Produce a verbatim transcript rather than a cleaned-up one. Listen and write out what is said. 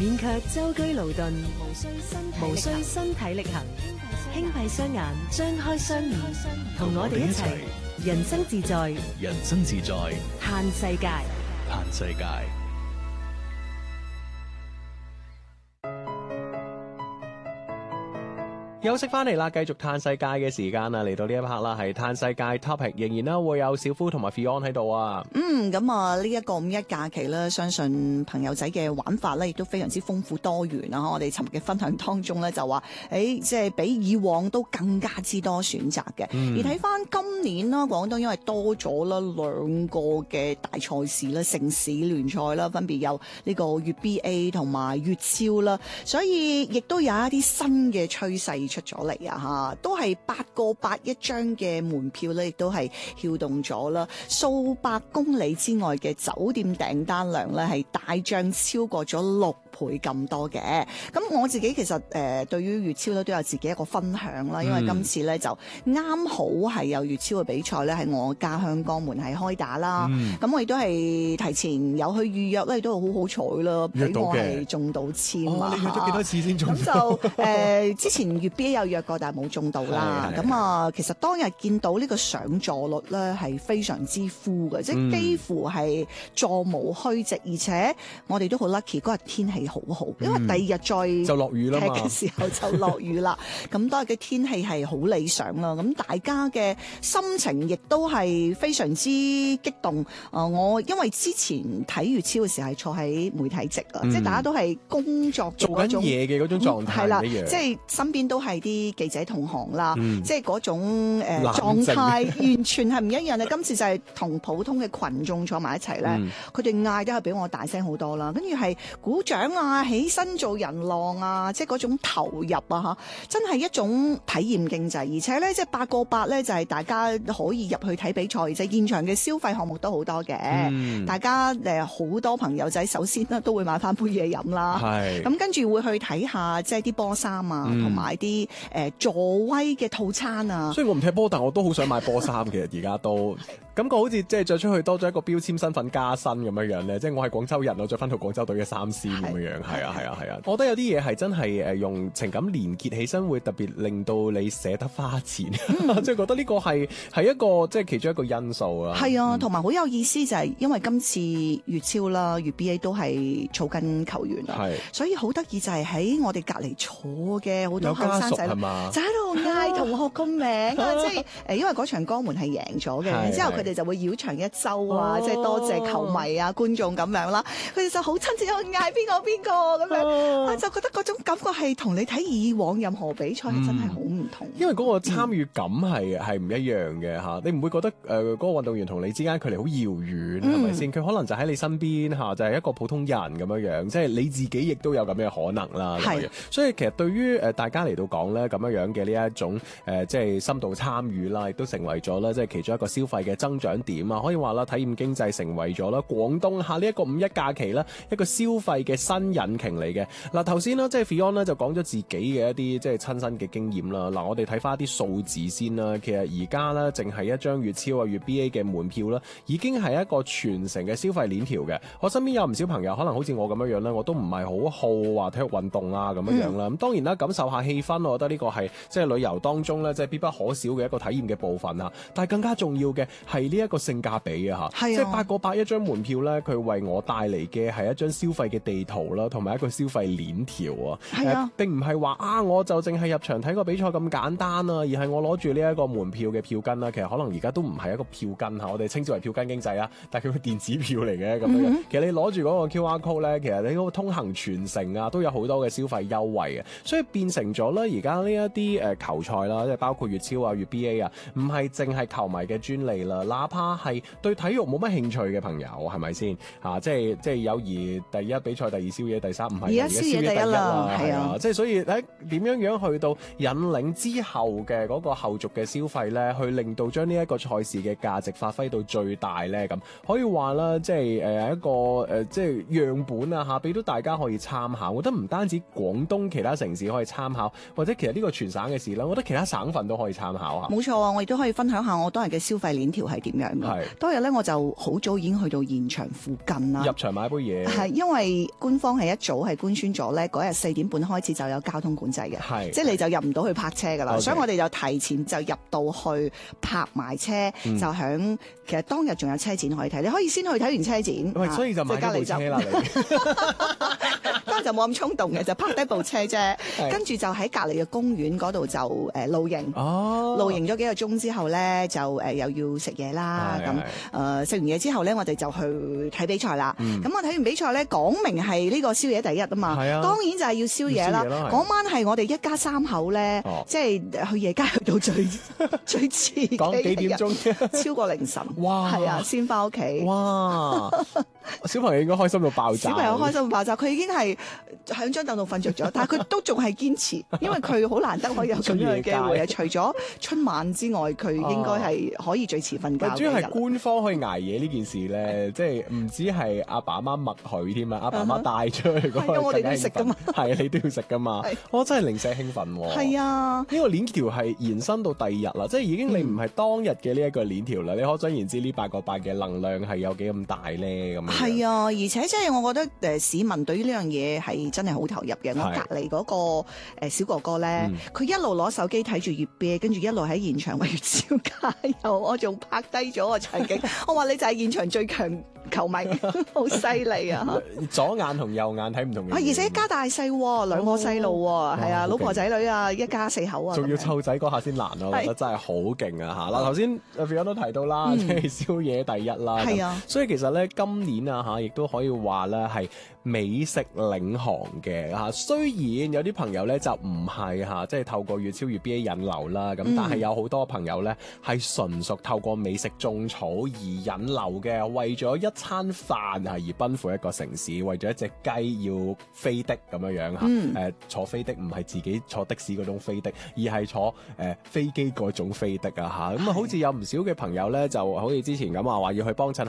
免卻舟車勞頓，無需身體力行，輕閉雙眼，張開雙耳，同我哋一齊人生自在， 人生自在， 嘆世界， 嘆世界。休息翻嚟啦，繼續嘆世界嘅時間啦，嚟到呢一 part 啦，係嘆世界 topic， 仍然啦會有小夫同埋 Fion 喺度啊。 嗯，咁啊呢一個五一假期咧，相信朋友仔嘅玩法咧，亦都非常之豐富多元啦。我哋尋日嘅分享當中咧，就話誒，即係比以往都更加之多選擇嘅。嗯、而睇翻今年啦，廣東因為多咗啦兩個嘅大賽事啦，城市聯賽啦，分別有呢個粵 B A 同埋粵超啦，所以亦都有一啲新嘅趨勢出咗嚟啊！嚇，都係八個八一張嘅門票咧，亦都係撬動咗啦。數百公里之外嘅酒店訂單量咧，係大漲超過咗六倍咁多嘅。咁我自己其實誒、呃、對於粵超咧都有自己一個分享啦，因為今次咧就啱好係有粵超嘅比賽咧喺我家鄉江門係開打啦。咁、嗯、我亦都係提前有去預約咧，亦都好好彩啦，俾我係中到籤啊！ 哦、你約咗幾多次先中？ 咁就誒、呃、之前粵 B A 有約過，但係冇中到啦。咁啊，其實當日見到呢個上座率咧係非常之 full 嘅，即係幾乎係座無虛席，而且我哋都好 lucky 嗰日天氣好好，因為第二日再就落雨啦嘛， 嘅時候就落雨啦。咁當日嘅天氣係好理想啦，咁大家嘅心情亦都係非常之激動。誒、呃，我因為之前睇粵超嘅時候係坐喺媒體席啊，嗯、即係大家都係工作做緊嘢嘅嗰種狀態，係啦、 嗯，即係身邊都係啲記者同行啦，嗯、即係嗰種誒、呃、 靜狀態完全係唔一樣嘅。今次就係同普通嘅群眾坐埋一齊咧，佢哋嗌得係比我大聲好多啦，跟住係鼓掌啊，起身做人浪啊，即係嗰種投入啊嚇，真係一種體驗經濟，而且咧即係八個八咧就係大家可以入去睇比賽，而且現場嘅消費項目都好多嘅，嗯、大家誒好多朋友仔首先咧都會買翻杯嘢飲啦，咁跟住會去睇下即係啲波衫啊，同埋啲誒座威嘅套餐啊。 雖然我唔踢波，但我都好想買波衫。其實而家都感覺好似即係着出去多咗一個標籤，身份加薪咁樣樣咧。即係我係廣州人，我着翻套廣州隊嘅衫先咁樣樣。係啊係啊係啊！我覺得有啲嘢係真係誒用情感連結起身，會特別令到你捨得花錢。嗯、即係覺得呢個係係一個即係其中一個因素啦。 係啊，同埋好有意思就係因為今次粵超啦、粵 B A 都係草根球員啦，是所以好得意就係喺我哋隔離坐嘅好多後生仔就喺度嗌同學個名啊！即係誒，因為嗰場江門係贏咗嘅，之後佢哋就會繞場一周啊，即係多謝球迷啊、觀眾咁樣啦。佢哋就好親切去嗌邊個邊個咁樣，啊就覺得嗰種感覺係同你睇以往任何比賽係真係好唔同。 因為嗰個參與感係係唔一樣嘅嚇，你唔會覺得誒嗰個運動員同你之間距離好遙遠係咪先？佢可能就喺你身邊嚇，就係一個普通人咁樣樣，即係你自己亦都有咁嘅可能啦。係，所以其實對於誒大家嚟到講咧，咁樣樣嘅呢一種誒即係深度參與啦，亦都成為咗咧即係其中一個消費嘅增長點啊！可以話啦，體驗經濟成為咗啦廣東下呢一個五一假期啦一個消費嘅新引擎嚟嘅。嗱頭先啦，即係 Fion 咧就講咗自己嘅一啲即係親身嘅經驗啦。嗱我哋睇翻啲數字先啦，其實而家咧淨係一張粵超啊粵 B A 嘅門票啦，已經係一個全城嘅消費鏈條嘅。我身邊有唔少朋友可能好似我咁樣樣咧，我都唔係好好話體育運動啊咁樣樣啦。咁、嗯、當然啦，感受下氣氛，我覺得呢個係即係旅遊當中咧即係必不可少嘅一個體驗嘅部分啊。但係更加重要嘅係呢一個性價比啊嚇，即係八個八一張門票咧，佢為我帶嚟嘅係一張消費嘅地圖啦，同埋一個消費鏈條啊。係啊，並唔係話啊，我就淨係入場睇個比賽咁簡單啊，而係我攞住呢一個門票嘅票根啦。其實可能而家都唔係一個票根嚇，我哋稱之為票根經濟啊，但係佢個電子票嚟嘅咁樣。Mm hmm. 其實你攞住嗰個 Q R code 咧，其實你嗰個通行全城啊，都有好多嘅消費優惠嘅，所以變成咗咧而家呢一啲誒球賽啦，即係包括粵超啊、粵 B A 啊，唔係淨係球迷嘅專利啦，哪怕係對體育冇乜興趣嘅朋友，係咪先嚇？即係即係友誼第一比賽，第二宵夜，第三唔係而家宵夜第一啦，係啊！即係所以喺點樣樣去到引領之後嘅嗰個後續嘅消費咧，去令到將呢一個賽事嘅價值發揮到最大咧，咁可以話啦，即係誒一個誒即係樣本啊嚇，俾到大家可以參考。我覺得唔單止廣東其他城市可以參考，或者其實呢個全省嘅事啦，我覺得其他省份都可以參考下。 冇錯啊，我亦都可以分享下我當日嘅消費鏈條係點樣㗎。 係當日咧我就好早已經去到現場附近啦。 入場買杯嘢。 係因為官方係一早係官宣咗咧，嗰日四點半開始就有交通管制嘅， 係即係你就入唔到去泊車㗎啦。 Okay 所以我哋就提前就入到去泊埋車， 嗯就響其實當日仲有車展可以睇，你可以先去睇完車展。 喂，所以就買即係隔離就咗部車啦，你。 當然就冇咁衝動嘅，就泊低部車啫。跟住就喺隔離嘅公園嗰度就誒露營。 哦， 露營咗幾個鐘之後咧，就誒又要食嘢啦。咁誒食完嘢之後咧，我哋就去睇比賽啦。咁、 嗯、 我睇完比賽咧，講明係呢個宵夜第一啊嘛。 係啊， 當然就係要宵夜啦。嗰晚係我哋一家三口咧，哦、即係去夜街去到最最遲嘅。 講幾點鐘？ 超過凌晨。 哇！ 係啊，先翻屋企。 哇！小朋友應該開心到爆炸。 小朋友開心到爆炸，佢已經係喺張凳度瞓着咗，但係佢都仲係堅持，因為佢好難得可以有咁樣嘅機會啊！除咗春晚之外，佢應該係可以最遲瞓覺嘅。 主要係官方可以捱夜呢件事咧，即係唔止係阿爸阿媽默許添啊，阿爸阿媽帶出去嗰個， 我哋都要食噶嘛， 係啊，你都要食噶嘛，我真係零舍興奮喎。 係啊， 呢個鏈條係延伸到第二日啦，即係已經你唔係當日嘅呢一個鏈條啦，你可想而知呢八個八嘅能量係有幾咁大咧咁。 係啊，而且即係我覺得誒市民對於呢樣嘢係真係好投入嘅。我隔離嗰個小哥哥咧，佢、嗯、一路攞手機睇住月啤，跟住一路喺現場為月超加油，我仲拍低咗個場景。我話你就係現場最強球迷，好犀利啊！ 左眼同右眼睇唔同嘅。 而且一家大細喎，兩個細路喎，係、哦、啊，老婆仔女啊，一家四口啊， 仲要湊仔嗰下先難咯，我覺得真係好勁啊嚇！嗱，頭先阿 Fiona 都提到啦，即係宵夜第一啦，係啊，所以其實咧今年啊嚇，亦都可以話咧係美食領航嘅嚇。雖然有啲朋友咧就唔係嚇，即係透過月超月 B A 引流啦，咁、嗯、但係有好多朋友咧係純屬透過美食種草而引流嘅，為咗一餐飯啊而奔赴一個城市，為咗一隻雞要飛的咁樣樣嚇，誒、嗯呃、坐飛的唔係自己坐的士嗰種飛的，而係坐誒、呃、飛機嗰種飛的啊嚇。咁啊，好似有唔少嘅朋友咧，就好似之前咁話話要去幫襯